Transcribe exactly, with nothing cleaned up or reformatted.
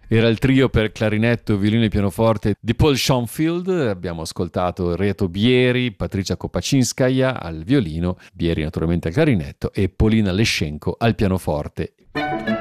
Era il trio per clarinetto, violino e pianoforte di Paul Schoenfield. Abbiamo ascoltato Reto Bieri, Patricia Kopaczynskaja al violino, Bieri naturalmente al clarinetto e Polina Leschenko al pianoforte.